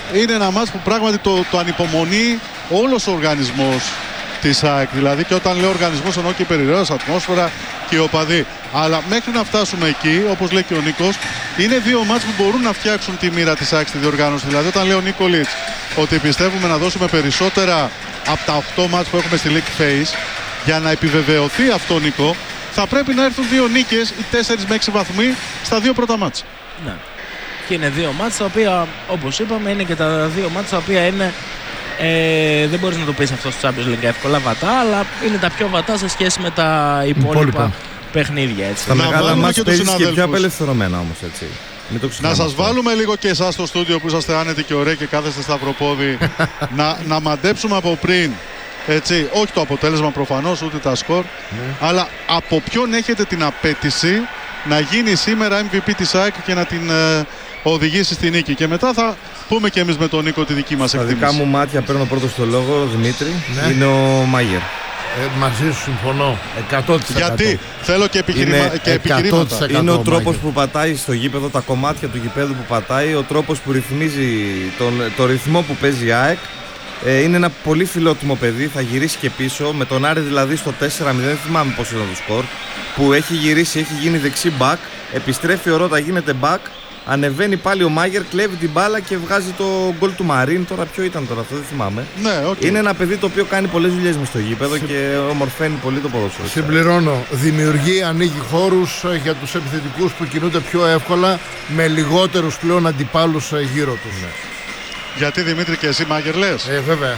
είναι ένα μάτς που πράγματι το ανυπομονεί όλος ο οργανισμός της ΑΕΚ. Δηλαδή, και όταν λέω οργανισμός εννοώ και η περιραίωση, ατμόσφαιρα και οι οπαδοί. Αλλά μέχρι να φτάσουμε εκεί, όπως λέει και ο Νίκος, είναι δύο μάτς που μπορούν να φτιάξουν τη μοίρα της ΑΕΚ στη διοργάνωση. Δηλαδή, όταν λέει ο Νίκολιτς ότι πιστεύουμε να δώσουμε περισσότερα από τα 8 μάτς που έχουμε στη League Phase, για να επιβεβαιωθεί αυτό, Νίκο, θα πρέπει να έρθουν 2 νίκες ή 4 με 6 βαθμοί στα 2 πρώτα μάτς. Ναι. Και είναι 2 μάτς τα οποία, όπως είπαμε, είναι και τα 2 μάτς τα οποία είναι. Δεν μπορείς να το πεις αυτό στο Champions League εύκολα βατά, αλλά είναι τα πιο βατά σε σχέση με τα υπόλοιπα παιχνίδια. Έτσι. Τα μεγάλα μάτς παίζεις και πιο απελευθερωμένα όμως, έτσι. Να σας βάλουμε λίγο και εσάς στο στούντιο που είσαστε άνετοι και ωραίοι και κάθεστε σταυροπόδι να μαντέψουμε από πριν. Έτσι, όχι το αποτέλεσμα προφανώς, ούτε τα σκορ, αλλά από ποιον έχετε την απέτηση να γίνει σήμερα MVP της ΑΕΚ και να την οδηγήσει στη νίκη. Και μετά θα πούμε και εμείς με τον Νίκο τη δική μας εκτίμηση. Στα δικά μου μάτια παίρνω πρώτο στο λόγο, Δημήτρη, είναι ο Μάγερ. Μαζί σου συμφωνώ 100%. Γιατί θέλω και επιχειρήματα. Είναι ο τρόπος που πατάει στο γήπεδο, τα κομμάτια του γηπέδου που πατάει, ο τρόπος που ρυθμίζει το ρυθμό που παίζει η ΑΕΚ. Είναι ένα πολύ φιλότιμο παιδί, θα γυρίσει και πίσω. Με τον Άρη δηλαδή στο 4-0, δεν θυμάμαι πώς ήταν το σκορ, που έχει γυρίσει, έχει γίνει δεξί μπακ, επιστρέφει ο Ρότα, γίνεται μπακ, ανεβαίνει πάλι ο Μάγερ, κλέβει την μπάλα και βγάζει το γκολ του Μαρίν. Τώρα ποιο ήταν τώρα αυτό, δεν θυμάμαι. Ναι, okay. Είναι ένα παιδί το οποίο κάνει πολλές δουλειές μες στο γήπεδο και ομορφαίνει πολύ το ποδόσφαιρο. Συμπληρώνω, δημιουργεί, ανοίγει χώρους για τους επιθετικούς που κινούνται πιο εύκολα, με λιγότερους πλέον αντιπάλους γύρω τους. Ναι. Γιατί, Δημήτρη, και εσύ Μάγερ λες? Βέβαια.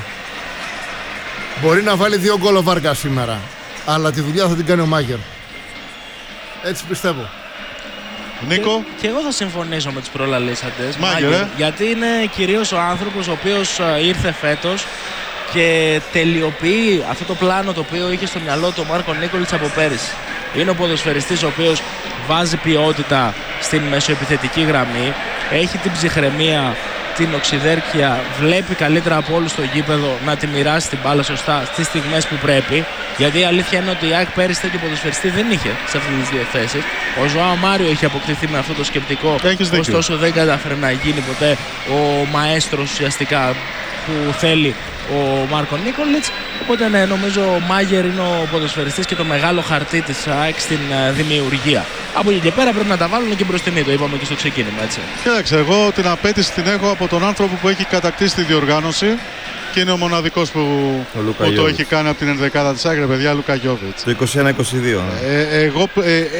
Μπορεί να βάλει 2 γκολ ο Βάρκα σήμερα, αλλά τη δουλειά θα την κάνει ο Μάγερ. Έτσι πιστεύω. Νίκο. Και εγώ θα συμφωνήσω με τους προλαλήσαντες. Μάγερ, γιατί είναι κυρίως ο άνθρωπος ο οποίος ήρθε φέτος και τελειοποιεί αυτό το πλάνο το οποίο είχε στο μυαλό του ο Μάρκο Νίκολιτς από πέρυσι. Είναι ο ποδοσφαιριστής ο οποίος βάζει ποιότητα στην μεσοεπιθετική γραμμή, έχει την ψυχραιμία, την οξυδέρκεια, βλέπει καλύτερα από όλους στο γήπεδο να τη μοιράσει την μπάλα σωστά στις στιγμές που πρέπει. Γιατί η αλήθεια είναι ότι η ΑΕΚ πέρυσι τέτοιο ποδοσφαιριστή δεν είχε σε αυτές τις δύο θέσεις. Ο Ζωάο Μάριο είχε αποκτηθεί με αυτό το σκεπτικό, ωστόσο δεν κατάφερε να γίνει ποτέ ο μαέστρος ουσιαστικά που θέλει ο Μάρκο Νίκολιτς. Οπότε ναι, νομίζω ο Μάγερ είναι ο ποδοσφαιριστής και το μεγάλο χαρτί της ΑΕΚ στην δημιουργία. Από εκεί και πέρα πρέπει να τα βάλουν και μπροστινή, το είπαμε και στο ξεκίνημα, έτσι. Κοίταξε, εγώ την απέτηση την έχω από τον άνθρωπο που έχει κατακτήσει τη διοργάνωση και είναι ο μοναδικός που το έχει κάνει από την ενδεκάδα της ΑΕΚ, παιδιά, Λούκα Γιόβιτς. Το 21-22. Εγώ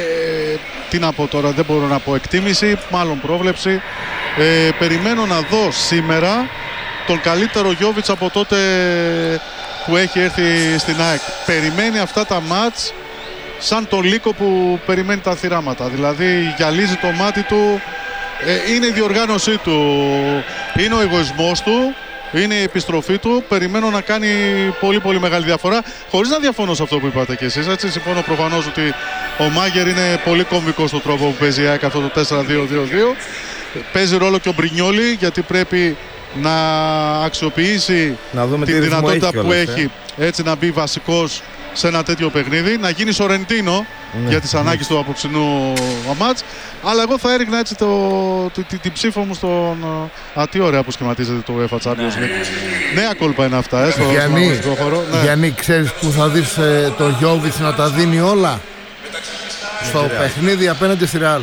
τι να πω τώρα, δεν μπορώ να πω εκτίμηση, μάλλον πρόβλεψη. Περιμένω να δω σήμερα τον καλύτερο Γιόβιτς από τότε που έχει έρθει στην ΑΕΚ. Περιμένει αυτά τα μάτς σαν το λύκο που περιμένει τα θυράματα. Δηλαδή γυαλίζει το μάτι του, είναι η διοργάνωσή του, είναι ο εγωισμός του, είναι η επιστροφή του. Περιμένω να κάνει πολύ πολύ μεγάλη διαφορά, χωρίς να διαφωνώ σε αυτό που είπατε κι εσείς. Έτσι, συμφωνώ προφανώς ότι ο Μάγερ είναι πολύ κομβικός στον τρόπο που παίζει η ΑΕΚ αυτό το 4-2-2-2. Παίζει ρόλο και ο Μπρινιόλι, γιατί πρέπει να αξιοποιήσει τη δυνατότητα που έχει, έτσι να μπει βασικός σε ένα τέτοιο παιχνίδι, να γίνει Σορεντίνο για τις ανάγκες του απόψινού μάτς. Αλλά εγώ θα έριχνα έτσι την ψήφο μου στον... τι ωραία που σχηματίζεται το UEFA Champions League. Νέα κόλπα είναι αυτά, Γιάννη, ξέρεις που θα δεις το Γιόβιτς να τα δίνει όλα? Στο παιχνίδι απέναντι στη Ρεάλ.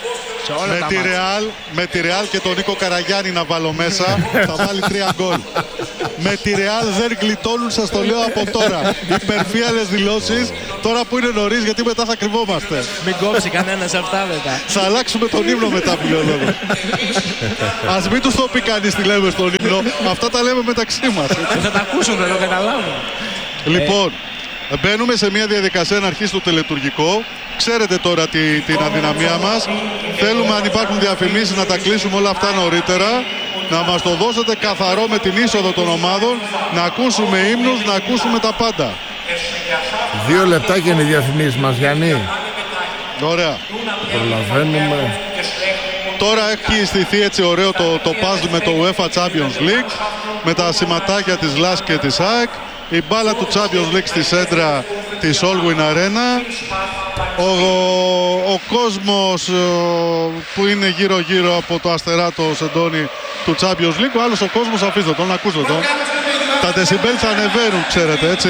Με τη Ρεάλ και τον Νίκο Καραγιάννη να βάλω μέσα, θα βάλει 3 γκολ. Με τη Ρεάλ δεν γλιτώνουν, σας το λέω από τώρα. Υπερφύαλες δηλώσεις, τώρα που είναι νωρίς, γιατί μετά θα κρυβόμαστε. Μην κόψει κανένας αυτά μετά. Θα αλλάξουμε τον ύμνο μετά, φιλόλογο. Ας μην τους το πει κανείς τι λέμε στον ύμνο, αυτά τα λέμε μεταξύ μας. Θα τα ακούσουν, δεν το καταλάβουν. Λοιπόν, μπαίνουμε σε μια διαδικασία να αρχίσει το τελετουργικό. Ξέρετε τώρα την αδυναμία μας. Θέλουμε, αν υπάρχουν διαφημίσεις, να τα κλείσουμε όλα αυτά νωρίτερα. Να μας το δώσετε καθαρό με την είσοδο των ομάδων. Να ακούσουμε ύμνους, να ακούσουμε τα πάντα. 2 λεπτάκια είναι οι διαφημίσεις μας, Γιάννη. Ωραία. Προλαβαίνουμε. Τώρα έχει στηθεί έτσι ωραίο το puzzle με το UEFA Champions League, με τα σηματάκια της ΛΑΣΚ και της ΑΕΚ. Η μπάλα του Champions League στη σέντρα της Allwyn Arena. Ο κόσμος που είναι γύρω-γύρω από το αστεράτο Σεντόνι του Champions League, ο άλλος ο κόσμος, αφήστε τον, ακούστε τον. Τα δεσιμπέλ θα ανεβαίνουν, ξέρετε, έτσι,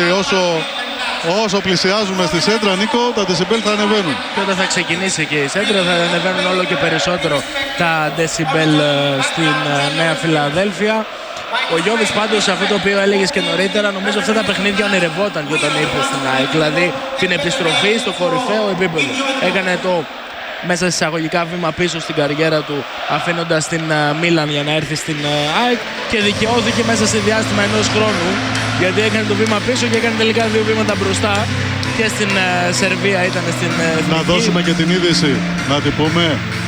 όσο πλησιάζουμε στη Σέντρα, Νίκο, τα δεσιμπέλ θα ανεβαίνουν. Και όταν θα ξεκινήσει και η Σέντρα θα ανεβαίνουν όλο και περισσότερο τα δεσιμπέλ στην Νέα Φιλαδέλφια. Ο Γιώβιτς πάντως, αυτό το οποίο έλεγες και νωρίτερα, νομίζω αυτά τα παιχνίδια ονειρευόταν και όταν ήρθε στην ΑΕΚ. Δηλαδή την επιστροφή στο κορυφαίο επίπεδο. Έκανε το μέσα εισαγωγικά βήμα πίσω στην καριέρα του, αφήνοντας την Μίλαν για να έρθει στην ΑΕΚ, και δικαιώθηκε μέσα σε διάστημα ενός χρόνου, γιατί έκανε το βήμα πίσω και έκανε τελικά 2 βήματα μπροστά. Και στην Σερβία ήταν στην εθνική. Να δώσουμε και την είδηση, να την πούμε.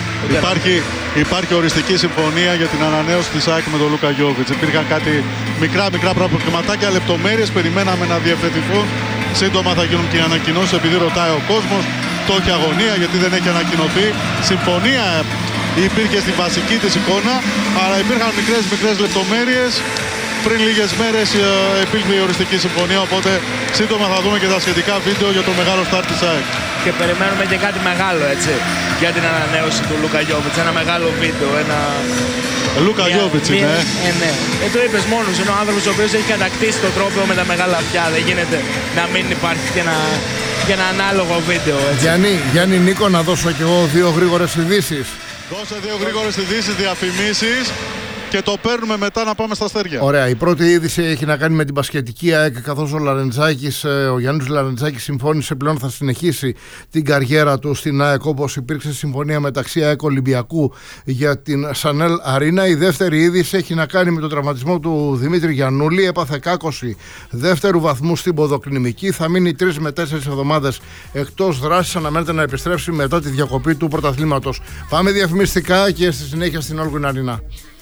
Υπάρχει οριστική συμφωνία για την ανανέωση της ΑΕΚ με τον Λούκα Γιώβιτς. Υπήρχαν κάτι μικρά προβληματάκια, λεπτομέρειες, περιμέναμε να διευθετηθούν. Σύντομα θα γίνουν και οι ανακοινώσεις, επειδή ρωτάει ο κόσμος. Το έχει αγωνία γιατί δεν έχει ανακοινωθεί. Συμφωνία υπήρχε στη βασική της εικόνα, αλλά υπήρχαν μικρές λεπτομέρειες. Πριν λίγες μέρες υπήρχε η οριστική συμφωνία, οπότε σύντομα θα δούμε και τα σχετικά βίντεο για το μεγάλο στάρ της ΑΕΚ. Και περιμένουμε και κάτι μεγάλο, έτσι, για την ανανέωση του Λούκα Γιώβιτς. Ένα μεγάλο βίντεο, Λούκα Γιώβιτς είναι. Ναι. Το είπες μόνος, είναι ο άνθρωπος ο οποίος έχει κατακτήσει το τρόπαιο με τα μεγάλα αυτιά. Δεν γίνεται να μην υπάρχει και ένα ανάλογο βίντεο, έτσι. Γιάννη, Νίκο, να δώσω κι εγώ 2 γρήγορες ειδήσεις. Δώσε 2 γρήγορες ειδήσεις, διαφημίσεις. Και το παίρνουμε μετά να πάμε στα αστέρια. Ωραία. Η πρώτη είδηση έχει να κάνει με την μπασκετική ΑΕΚ, καθώς ο Γιάννης Λαρεντζάκης συμφώνησε πλέον, θα συνεχίσει την καριέρα του στην ΑΕΚ, όπως υπήρξε συμφωνία μεταξύ ΑΕΚ Ολυμπιακού για την Σανέλ Αρίνα. Η δεύτερη είδηση έχει να κάνει με τον τραυματισμό του Δημήτρη Γιαννούλη. Έπαθε κάκωση 2ου βαθμού στην ποδοκλινική. Θα μείνει 3 με 4 εβδομάδες εκτός δράσης. Αναμένεται να επιστρέψει μετά τη διακοπή του πρωταθλήματος. Πάμε διαφημιστικά και στη συνέχεια στην Allwyn Arena.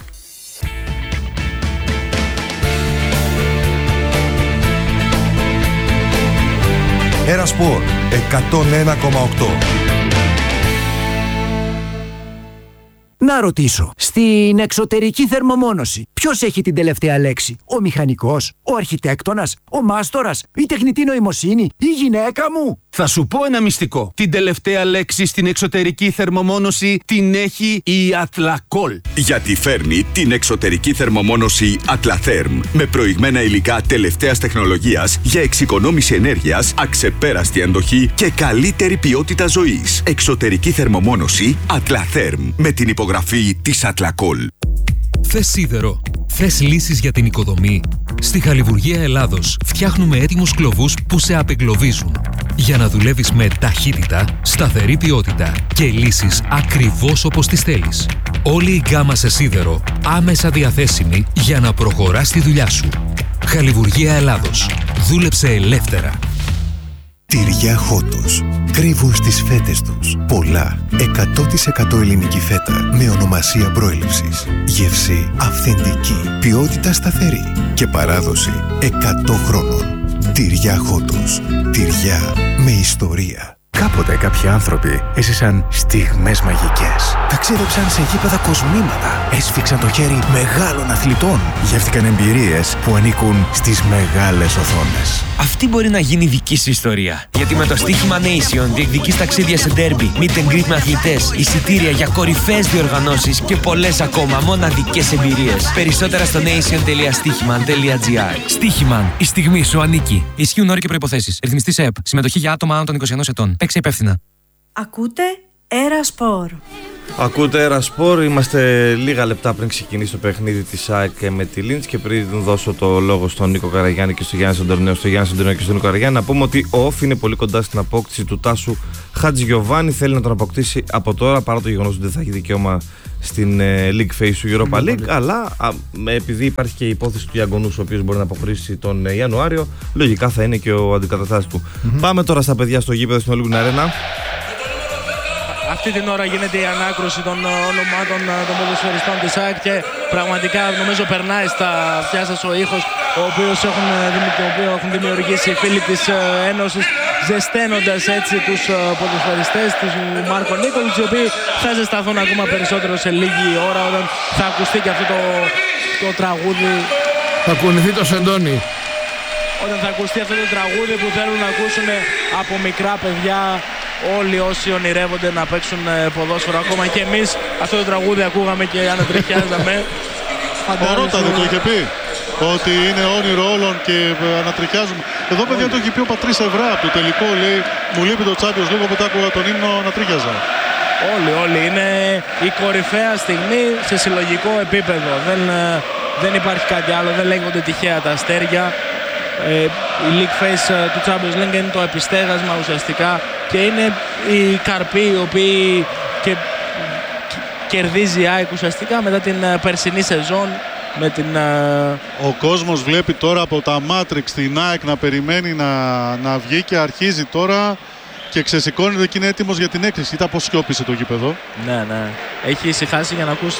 Ερασπορ 101,8. Να ρωτήσω, στην εξωτερική θερμομόνωση ποιος έχει την τελευταία λέξη? Ο μηχανικός, ο αρχιτέκτονας, ο μάστορας, η τεχνητή νοημοσύνη, η γυναίκα μου? Θα σου πω ένα μυστικό. Την τελευταία λέξη στην εξωτερική θερμομόνωση την έχει η Athlacol. Γιατί φέρνει την εξωτερική θερμομόνωση Atlatherm με προηγμένα υλικά τελευταίας τεχνολογίας για εξοικονόμηση ενέργειας, αξεπέραστη αντοχή και καλύτερη ποιότητα ζωής. Εξωτερική θερμομόνωση Atlatherm με την υπογραφή της Athlacol. Θες σίδερο? Θες λύσεις για την οικοδομή? Στη Χαλιβουργία Ελλάδος φτιάχνουμε έτοιμους κλωβούς που σε απεγκλωβίζουν για να δουλεύεις με ταχύτητα, σταθερή ποιότητα και λύσεις ακριβώς όπως τις θέλεις. Όλη η γκάμα σε σίδερο άμεσα διαθέσιμη για να προχωράς τη δουλειά σου. Χαλιβουργία Ελλάδος. Δούλεψε ελεύθερα. Τυριά Χότος. Κρύβουν στις φέτες τους πολλά 100% ελληνική φέτα με ονομασία προέλευσης. Γεύση αυθεντική, ποιότητα σταθερή και παράδοση 100 χρόνων. Τυριά Χότος. Τυριά με ιστορία. Κάποτε κάποιοι άνθρωποι έζησαν στιγμές μαγικές. Ταξίδεψαν σε γήπεδα κοσμήματα. Έσφιξαν το χέρι μεγάλων αθλητών. Γεύτηκαν εμπειρίες που ανήκουν στις μεγάλες οθόνες. Αυτή μπορεί να γίνει δική σου ιστορία. Γιατί με το στοίχημα Nation διεκδικείς ταξίδια σε ντέρμπι, meet and greet με αθλητές, εισιτήρια για κορυφαίες διοργανώσεις και πολλές ακόμα μοναδικές εμπειρίες. Περισσότερα στο nation.stichiman.gr. Stichiman, η στιγμή σου ανήκει. Ισχύουν όροι και προϋποθέσεις. Ρυθμιστής ΕΕΠ. Συμμετοχή για άτομα άνω των 21 ετών. Παίξε υπεύθυνα. Ακούτε Ερασπορ. Ακούτε Ερασπορ. Είμαστε λίγα λεπτά πριν ξεκινήσει το παιχνίδι της ΑΕΚ με τη Λίντς, και πριν δώσω το λόγο στον Νίκο Καραγιάννη και στο Γιάννη Σαντορνέο, και στον Νίκο Καραγιάννη, να πούμε ότι ο Όφ είναι πολύ κοντά στην απόκτηση του Τάσου Χατζηγιοβάνη. Θέλει να τον αποκτήσει από τώρα, παρά το γεγονός ότι δεν θα έχει δικαίωμα στην League Phase του Europa League. Αλλά επειδή υπάρχει και η υπόθεση του Γιαγκονούς, ο οποίος μπορεί να αποχωρήσει τον Ιανουάριο, λογικά θα είναι και ο αντικαταστάτης του. Πάμε τώρα στα παιδιά στο γήπεδο στην Allwyn Arena. Αυτή την ώρα γίνεται η ανάκρουση των ονομάτων των ποδοσφαιριστών της ΑΕΚ και πραγματικά νομίζω περνάει στα αυτιά σας ο ήχος ο οποίο έχουν δημιουργήσει οι φίλοι της Ένωσης, ζεσταίνοντας έτσι τους ποδοσφαιριστές του Μάρκο Νίκολιτς, οι οποίοι θα ζεσταθούν ακόμα περισσότερο σε λίγη ώρα όταν θα ακουστεί και αυτό το τραγούδι. Θα κουνηθεί το Σεντόνι. όταν θα ακουστεί αυτό το τραγούδι που θέλουν να ακούσουν από μικρά παιδιά όλοι όσοι ονειρεύονται να παίξουν ποδόσφαιρο. Ακόμα και εμείς αυτό το τραγούδι ακούγαμε και ανατριχιάζαμε. Ο Ρώτα δεν το είχε πει ότι είναι όνειρο όλων και ανατριχιάζουμε. Εδώ παιδιά το έχει πει ο Πατρίς Ευρά από το τελικό, λέει μου λείπει το Champions League, όποτε άκουγα τον ύμνο ανατρίχιαζα. Όλοι είναι η κορυφαία στιγμή σε συλλογικό επίπεδο. Δεν υπάρχει κάτι άλλο, δεν λέγονται τυχαία τα αστέρια. Η League Phase του Champions League είναι το επιστέγασμα ουσιαστικά και είναι οι καρποί οι οποίοι και κερδίζει η ΑΕΚ ουσιαστικά μετά την περσινή σεζόν. Με την, Ο κόσμος βλέπει τώρα από τα Matrix την ΑΕΚ να περιμένει να βγει και αρχίζει τώρα και ξεσηκώνεται και είναι έτοιμος για την έκρηξη. Κοίτα πως σιώπησε το γήπεδο. Ναι. Έχει ησυχάσει για να ακούσει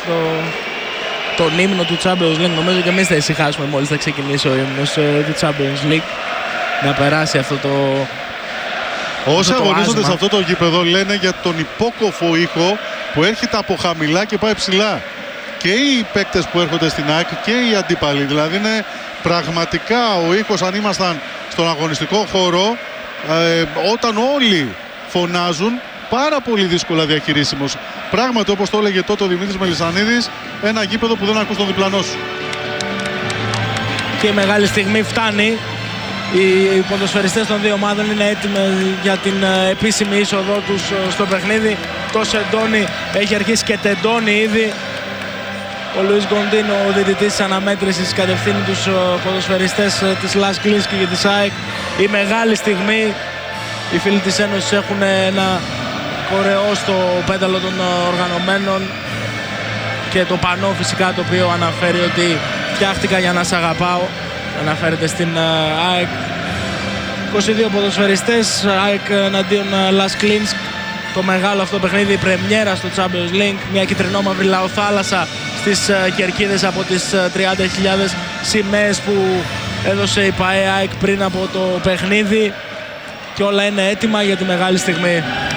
τον ύμνο του Champions League. Νομίζω και εμείς θα ησυχάσουμε μόλις θα ξεκινήσει ο ύμνος του Champions League. Να περάσει αυτό το... Όσοι αγωνίζονται σε αυτό το γήπεδο λένε για τον υπόκοφο ήχο που έρχεται από χαμηλά και πάει ψηλά. Και οι παίκτες που έρχονται στην ΑΕΚ και οι αντίπαλοι. Δηλαδή είναι πραγματικά ο ήχος, αν ήμασταν στον αγωνιστικό χώρο, όταν όλοι φωνάζουν, πάρα πολύ δύσκολα διαχειρίσιμος. Πράγματι, όπως το έλεγε τότε ο Δημήτρης Μελισσανίδης, ένα γήπεδο που δεν ακούς τον διπλανό σου. Και η μεγάλη στιγμή φτάνει. Οι ποδοσφαιριστές των δύο ομάδων είναι έτοιμοι για την επίσημη είσοδό τους στο παιχνίδι. Το Σεντόνι έχει αρχίσει και τεντώνει ήδη. Ο Λουίς Γκοντίνο, ο διαιτητής της αναμέτρησης, κατευθύνει τους ποδοσφαιριστές της Λας Κλίνσκι και της ΑΕΚ. Η μεγάλη στιγμή. Οι φίλοι της Ένωσης έχουν ένα κορεό στο πέταλο των οργανωμένων και το πανό φυσικά το οποίο αναφέρει ότι φτιάχτηκα για να σ' αγαπάω. Αναφέρεται στην ΑΕΚ. 22 ποδοσφαιριστές, ΑΕΚ εναντίον Λας Κλίνσκ. Το μεγάλο αυτό παιχνίδι, η πρεμιέρα στο Champions League. Μια κυτρινόμαυρη λαοθάλασσα στις κερκίδες από τις 30.000 σημαίες που έδωσε η ΠΑΕ ΑΕΚ πριν από το παιχνίδι. Και όλα είναι έτοιμα για τη μεγάλη στιγμή.